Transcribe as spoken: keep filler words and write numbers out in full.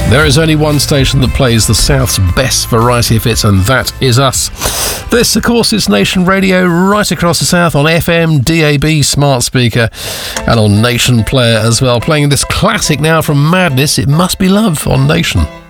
There is only one station that plays the South's best variety of hits, and that is us. This, of course, is Nation Radio right across the South on F M, D A B, smart speaker, and on Nation Player as well. Playing this classic now from Madness, It Must Be Love on Nation.